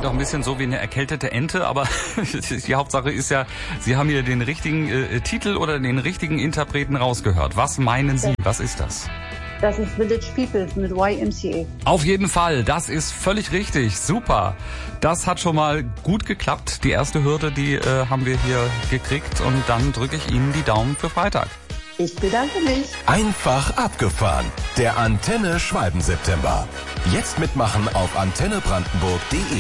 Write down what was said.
auch ein bisschen so wie eine erkältete Ente, aber die Hauptsache ist ja, Sie haben hier den richtigen Titel oder den richtigen Interpreten rausgehört. Was meinen Sie? Was ist das? Das ist Village People mit YMCA. Auf jeden Fall, das ist völlig richtig. Super. Das hat schon mal gut geklappt. Die erste Hürde, die haben wir hier gekriegt und dann drücke ich Ihnen die Daumen für Freitag. Ich bedanke mich. Einfach abgefahren. Der Antenne Schwalben September. Jetzt mitmachen auf antennebrandenburg.de.